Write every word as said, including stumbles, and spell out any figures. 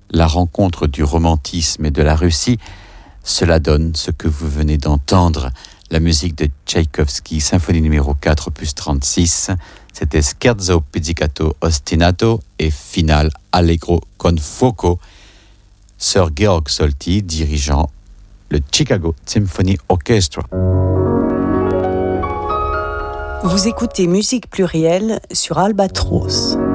la rencontre du romantisme et de la Russie, cela donne ce que vous venez d'entendre, la musique de Tchaïkovski, symphonie numéro quatre, opus trente-six. C'était Scherzo pizzicato ostinato et finale allegro con fuoco. Sir Georg Solti dirigeant le Chicago Symphony Orchestra. Vous écoutez Musique Plurielle sur Albatros.